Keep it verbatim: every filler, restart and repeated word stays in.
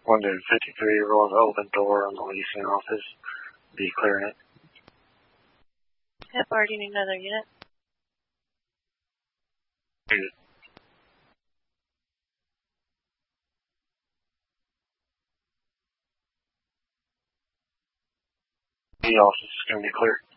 one to fifty-three, roll the open door on the leasing office. Be clearing it. Yep, already need another unit. Good. The office is going to be cleared.